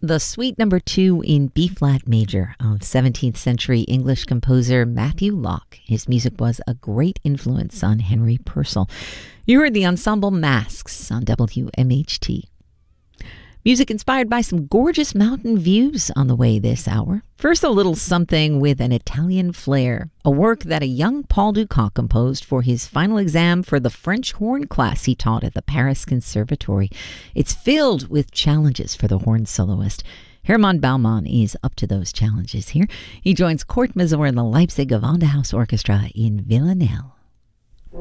the Suite Number 2 in B-flat major of 17th century English composer Matthew Locke. His music was a great influence on Henry Purcell. You heard the ensemble Masks on WMHT. Music inspired by some gorgeous mountain views on the way this hour. First, a little something with an Italian flair, a work that a young Paul Dukas composed for his final exam for the French horn class he taught at the Paris Conservatory. It's filled with challenges for the horn soloist. Hermann Baumann is up to those challenges here. He joins Kurt Masur and the Leipzig Gewandhaus Orchestra in Villanelle.